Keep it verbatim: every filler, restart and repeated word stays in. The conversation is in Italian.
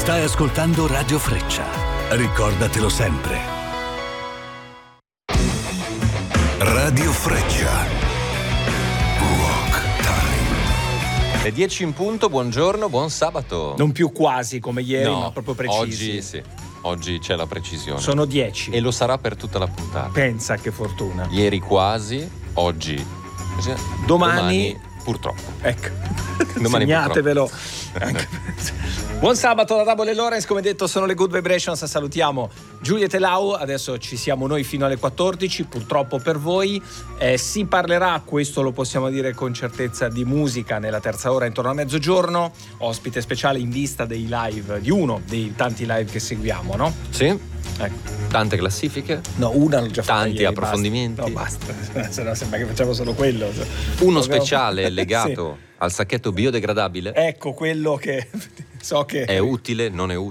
Stai ascoltando Radio Freccia. Ricordatelo sempre. Radio Freccia. Rock Time. Le dieci in punto, buongiorno, buon sabato. Non più quasi come ieri, no, ma proprio precisi. Oggi sì, oggi c'è la precisione. Sono dieci. E lo sarà per tutta la puntata. Pensa che fortuna. Ieri quasi, oggi Domani, domani purtroppo. Ecco, Domani segnatevelo. Buon sabato da Double Lawrence, come detto sono le Good Vibrations, salutiamo Giulia Telau, adesso ci siamo noi fino alle quattordici, purtroppo per voi, eh, si parlerà, questo lo possiamo dire con certezza, di musica nella terza ora intorno a mezzogiorno, ospite speciale in vista dei live, di uno dei tanti live che seguiamo, no? Sì, ecco. Tante classifiche. No, una l'ho già fatta Tanti ieri, approfondimenti. basta. No, basta, se no sembra che facciamo solo quello. Uno Dobbiamo... speciale legato sì. al sacchetto biodegradabile. Ecco quello che so che è utile, non è utile.